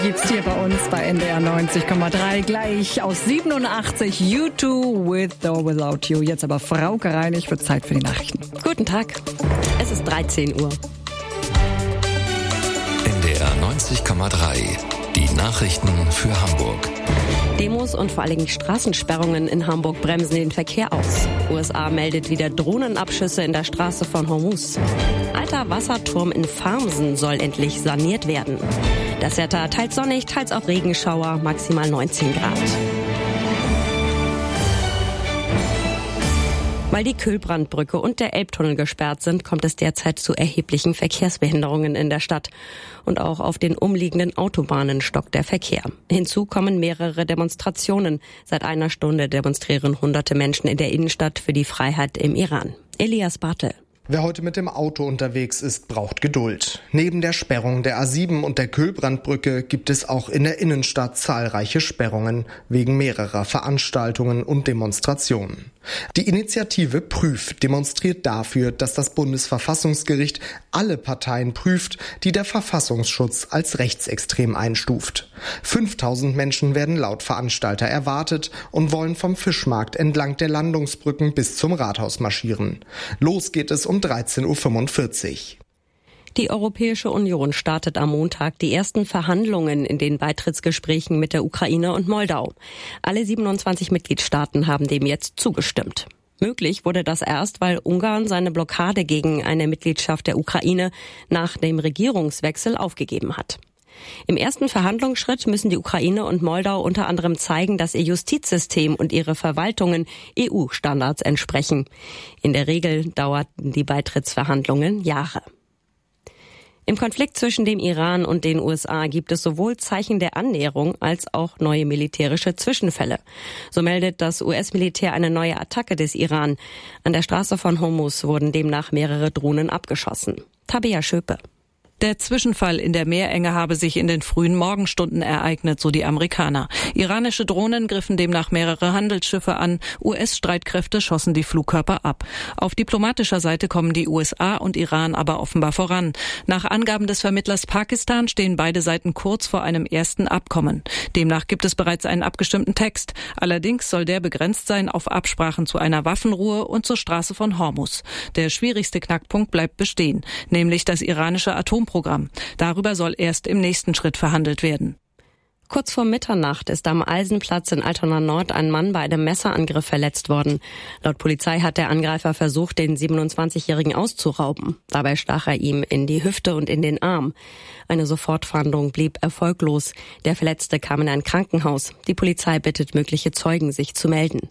Gibt's hier bei uns bei NDR 90,3 gleich aus 87 U2 With or Without You. Jetzt aber Frauke Reinig für Zeit für die Nachrichten. Guten Tag, es ist 13 Uhr. NDR 90,3, die Nachrichten für Hamburg. Demos und vor allen Dingen Straßensperrungen in Hamburg bremsen den Verkehr aus. USA meldet wieder Drohnenabschüsse in der Straße von Hormuz. Alter Wasserturm in Farmsen soll endlich saniert werden. Das Wetter teils sonnig, teils auch Regenschauer, maximal 19 Grad. Weil die Kühlbrandbrücke und der Elbtunnel gesperrt sind, kommt es derzeit zu erheblichen Verkehrsbehinderungen in der Stadt. Und auch auf den umliegenden Autobahnen stockt der Verkehr. Hinzu kommen mehrere Demonstrationen. Seit einer Stunde demonstrieren hunderte Menschen in der Innenstadt für die Freiheit im Iran. Elias Bartel. Wer heute mit dem Auto unterwegs ist, braucht Geduld. Neben der Sperrung der A7 und der Kühlbrandbrücke gibt es auch in der Innenstadt zahlreiche Sperrungen wegen mehrerer Veranstaltungen und Demonstrationen. Die Initiative Prüf demonstriert dafür, dass das Bundesverfassungsgericht alle Parteien prüft, die der Verfassungsschutz als rechtsextrem einstuft. 5000 Menschen werden laut Veranstalter erwartet und wollen vom Fischmarkt entlang der Landungsbrücken bis zum Rathaus marschieren. Los geht es um 13.45 Uhr. Die Europäische Union startet am Montag die ersten Verhandlungen in den Beitrittsgesprächen mit der Ukraine und Moldau. Alle 27 Mitgliedstaaten haben dem jetzt zugestimmt. Möglich wurde das erst, weil Ungarn seine Blockade gegen eine Mitgliedschaft der Ukraine nach dem Regierungswechsel aufgegeben hat. Im ersten Verhandlungsschritt müssen die Ukraine und Moldau unter anderem zeigen, dass ihr Justizsystem und ihre Verwaltungen EU-Standards entsprechen. In der Regel dauerten die Beitrittsverhandlungen Jahre. Im Konflikt zwischen dem Iran und den USA gibt es sowohl Zeichen der Annäherung als auch neue militärische Zwischenfälle. So meldet das US-Militär eine neue Attacke des Iran. An der Straße von Hormuz wurden demnach mehrere Drohnen abgeschossen. Tabea Schöpe. Der Zwischenfall in der Meerenge habe sich in den frühen Morgenstunden ereignet, so die Amerikaner. Iranische Drohnen griffen demnach mehrere Handelsschiffe an. US-Streitkräfte schossen die Flugkörper ab. Auf diplomatischer Seite kommen die USA und Iran aber offenbar voran. Nach Angaben des Vermittlers Pakistan stehen beide Seiten kurz vor einem ersten Abkommen. Demnach gibt es bereits einen abgestimmten Text. Allerdings soll der begrenzt sein auf Absprachen zu einer Waffenruhe und zur Straße von Hormuz. Der schwierigste Knackpunkt bleibt bestehen, nämlich das iranische Atomprogramm. Darüber soll erst im nächsten Schritt verhandelt werden. Kurz vor Mitternacht ist am Eisenplatz in Altona Nord ein Mann bei einem Messerangriff verletzt worden. Laut Polizei hat der Angreifer versucht, den 27-Jährigen auszurauben. Dabei stach er ihm in die Hüfte und in den Arm. Eine Sofortfahndung blieb erfolglos. Der Verletzte kam in ein Krankenhaus. Die Polizei bittet mögliche Zeugen, sich zu melden.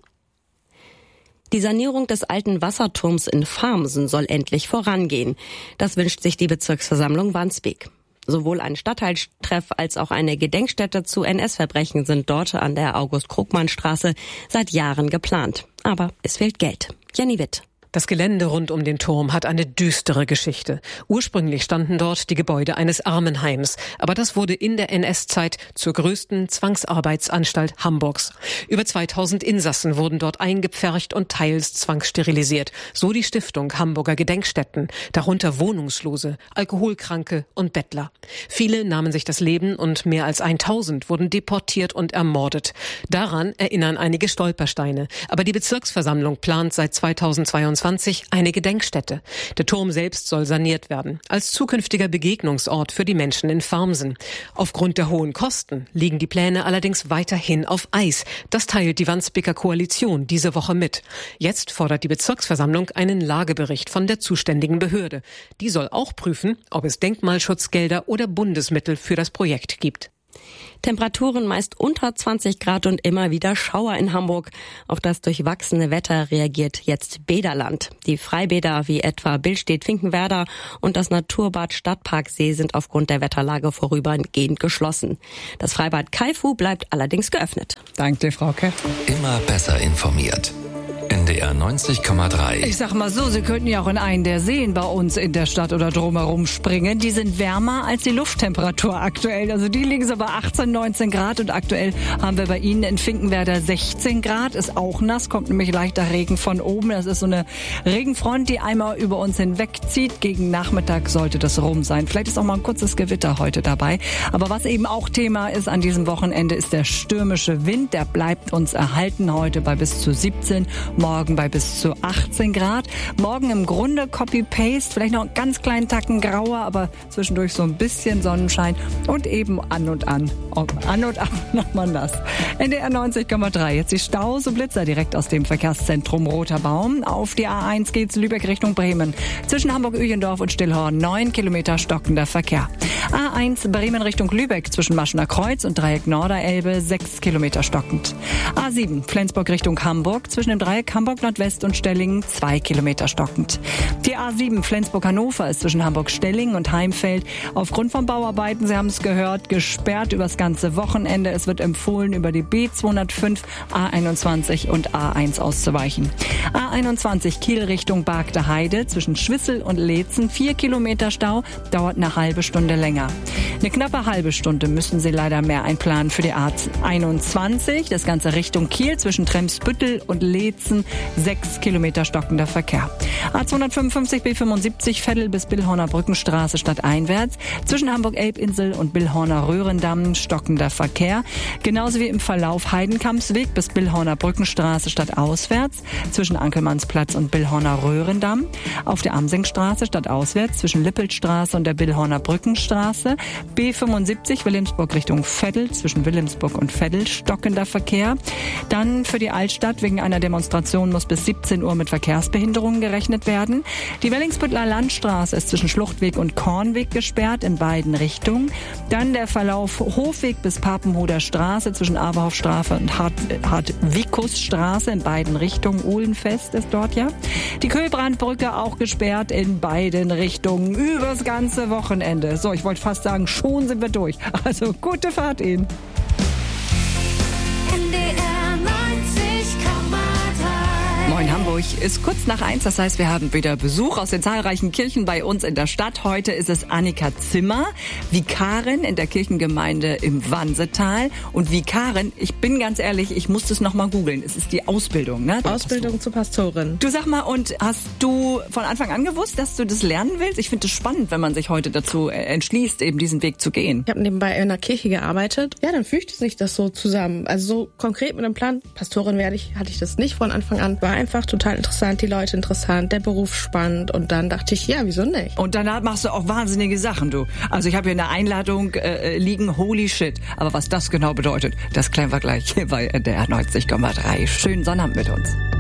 Die Sanierung des alten Wasserturms in Farmsen soll endlich vorangehen. Das wünscht sich die Bezirksversammlung Wandsbek. Sowohl ein Stadtteiltreff als auch eine Gedenkstätte zu NS-Verbrechen sind dort an der August-Krugmann-Straße seit Jahren geplant. Aber es fehlt Geld. Jenny Witt. Das Gelände rund um den Turm hat eine düstere Geschichte. Ursprünglich standen dort die Gebäude eines Armenheims, aber das wurde in der NS-Zeit zur größten Zwangsarbeitsanstalt Hamburgs. Über 2000 Insassen wurden dort eingepfercht und teils zwangssterilisiert. So die Stiftung Hamburger Gedenkstätten, darunter Wohnungslose, Alkoholkranke und Bettler. Viele nahmen sich das Leben und mehr als 1000 wurden deportiert und ermordet. Daran erinnern einige Stolpersteine. Aber die Bezirksversammlung plant seit 2022 eine Gedenkstätte. Der Turm selbst soll saniert werden, als zukünftiger Begegnungsort für die Menschen in Farmsen. Aufgrund der hohen Kosten liegen die Pläne allerdings weiterhin auf Eis. Das teilt die Wandsbeker Koalition diese Woche mit. Jetzt fordert die Bezirksversammlung einen Lagebericht von der zuständigen Behörde. Die soll auch prüfen, ob es Denkmalschutzgelder oder Bundesmittel für das Projekt gibt. Temperaturen meist unter 20 Grad und immer wieder Schauer in Hamburg. Auf das durchwachsene Wetter reagiert jetzt Bäderland. Die Freibäder wie etwa Billstedt-Finkenwerder und das Naturbad Stadtparksee sind aufgrund der Wetterlage vorübergehend geschlossen. Das Freibad Kaifu bleibt allerdings geöffnet. Danke dir, Frauke. Immer besser informiert. NDR 90,3. Ich sag mal so, Sie könnten ja auch in einen der Seen bei uns in der Stadt oder drumherum springen. Die sind wärmer als die Lufttemperatur aktuell. Also die liegen so bei 18, 19 Grad und aktuell haben wir bei Ihnen in Finkenwerder 16 Grad. Ist auch nass, kommt nämlich leichter Regen von oben. Das ist so eine Regenfront, die einmal über uns hinwegzieht. Gegen Nachmittag sollte das rum sein. Vielleicht ist auch mal ein kurzes Gewitter heute dabei. Aber was eben auch Thema ist an diesem Wochenende, ist der stürmische Wind. Der bleibt uns erhalten heute bei bis zu 17, morgen bei bis zu 18 Grad. Morgen im Grunde Copy-Paste, vielleicht noch einen ganz kleinen Tacken grauer, aber zwischendurch so ein bisschen Sonnenschein und eben an und an nochmal nass. NDR 90,3. Jetzt die Staus und Blitzer direkt aus dem Verkehrszentrum Roter Baum. Auf die A1 geht's Lübeck Richtung Bremen. Zwischen Hamburg-Ühendorf und Stillhorn 9 Kilometer stockender Verkehr. A1 Bremen Richtung Lübeck zwischen Maschener Kreuz und Dreieck Norderelbe 6 Kilometer stockend. A7 Flensburg Richtung Hamburg zwischen dem Dreieck Hamburg Nordwest und Stellingen 2 Kilometer stockend. Die A7 Flensburg-Hannover ist zwischen Hamburg-Stellingen und Heimfeld aufgrund von Bauarbeiten, Sie haben es gehört, gesperrt übers ganze Wochenende. Es wird empfohlen, über die B205, A21 und A1 auszuweichen. A21 Kiel Richtung Bargte Heide zwischen Schwissel und Leetzen 4 Kilometer Stau, dauert eine halbe Stunde länger. Eine knappe halbe Stunde müssen Sie leider mehr einplanen für die A21. Das Ganze Richtung Kiel zwischen Tremsbüttel und Leetzen 6 Kilometer stockender Verkehr. A255 B75 Veddel bis Billhorner Brückenstraße stadteinwärts zwischen Hamburg-Elbinsel und Billhorner Röhrendamm stockender Verkehr. Genauso wie im Verlauf Heidenkampsweg bis Billhorner Brückenstraße stadtauswärts zwischen Ankelmannsplatz und Billhorner Röhrendamm. Auf der Amsingstraße stadtauswärts zwischen Lippelstraße und der Billhorner Brückenstraße. B75 Wilhelmsburg Richtung Veddel zwischen Wilhelmsburg und Veddel stockender Verkehr. Dann für die Altstadt wegen einer Demonstration muss bis 17 Uhr mit Verkehrsbehinderungen gerechnet werden. Die Wellingsbüttler Landstraße ist zwischen Schluchtweg und Kornweg gesperrt in beiden Richtungen. Dann der Verlauf Hofweg bis Papenhuder Straße zwischen Aberhofstraße und Hartwikusstraße in beiden Richtungen. Uhlenfest ist dort ja. Die Kühlbrandbrücke auch gesperrt in beiden Richtungen übers ganze Wochenende. So, ich wollte fast sagen, schon sind wir durch. Also gute Fahrt Ihnen. Moin Hamburg ist kurz nach 1, das heißt, wir haben wieder Besuch aus den zahlreichen Kirchen bei uns in der Stadt. Heute ist es Annika Zimmer, Vikarin in der Kirchengemeinde im Wansetal. Und Vikarin, ich bin ganz ehrlich, ich musste es nochmal googeln. Es ist die Ausbildung, ne? Ausbildung zur Pastorin. Du sag mal, und hast du von Anfang an gewusst, dass du das lernen willst? Ich finde es spannend, wenn man sich heute dazu entschließt, eben diesen Weg zu gehen. Ich habe nebenbei in einer Kirche gearbeitet. Ja, dann fügte sich das so zusammen. Also so konkret mit dem Plan, Pastorin werde ich, hatte ich das nicht von Anfang an. War einfach total interessant, die Leute interessant, der Beruf spannend und dann dachte ich, ja, wieso nicht? Und danach machst du auch wahnsinnige Sachen, du. Also ich habe hier eine Einladung liegen, holy shit. Aber was das genau bedeutet, das klären wir gleich hier bei NDR 90,3. Schönen Sonnabend mit uns.